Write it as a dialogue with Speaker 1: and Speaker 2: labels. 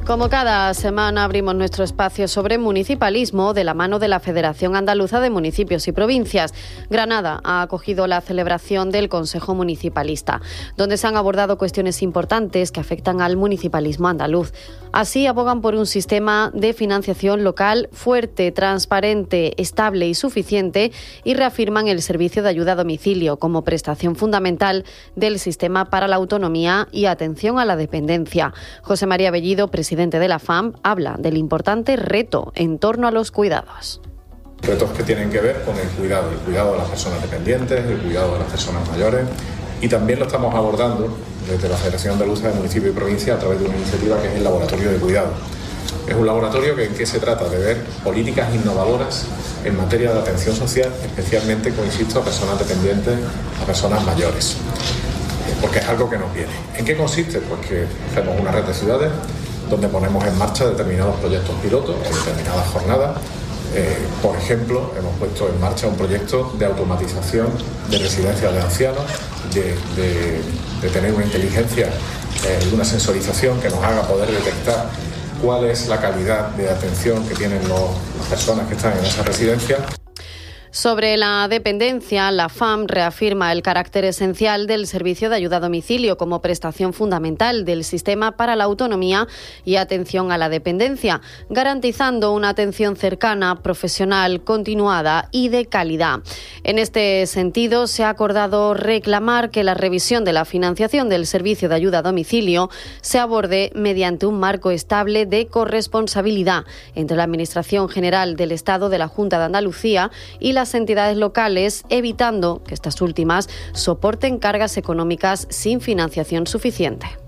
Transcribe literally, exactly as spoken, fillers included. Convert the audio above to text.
Speaker 1: Como cada semana abrimos nuestro espacio sobre municipalismo de la mano de la Federación Andaluza de Municipios y Provincias. Granada ha acogido la celebración del Consejo Municipalista, donde se han abordado cuestiones importantes que afectan al municipalismo andaluz. Así abogan por un sistema de financiación local fuerte, transparente, estable y suficiente, y reafirman el servicio de ayuda a domicilio como prestación fundamental del sistema para la autonomía y atención a la dependencia. José María Bellido, presidente de la F A M, habla del importante reto en torno a los cuidados.
Speaker 2: Retos que tienen que ver con el cuidado, el cuidado de las personas dependientes, el cuidado de las personas mayores, y también lo estamos abordando desde la Federación Andaluza de Municipios y Provincias a través de una iniciativa que es el Laboratorio de Cuidado. Es un laboratorio que, en que se trata de ver políticas innovadoras en materia de atención social, especialmente, como insisto, a personas dependientes, a personas mayores, porque es algo que nos viene. ¿En qué consiste? Pues que hacemos una red de ciudades donde ponemos en marcha determinados proyectos pilotos en determinadas jornadas. Eh, por ejemplo, hemos puesto en marcha un proyecto de automatización de residencias de ancianos, de, de, de tener una inteligencia y eh, una sensorización que nos haga poder detectar cuál es la calidad de atención que tienen los, las personas que están en esa residencia.
Speaker 1: Sobre la dependencia, la F A M reafirma el carácter esencial del servicio de ayuda a domicilio como prestación fundamental del sistema para la autonomía y atención a la dependencia, garantizando una atención cercana, profesional, continuada y de calidad. En este sentido, se ha acordado reclamar que la revisión de la financiación del servicio de ayuda a domicilio se aborde mediante un marco estable de corresponsabilidad entre la Administración General del Estado de la Junta de Andalucía y las entidades locales, evitando que estas últimas soporten cargas económicas sin financiación suficiente.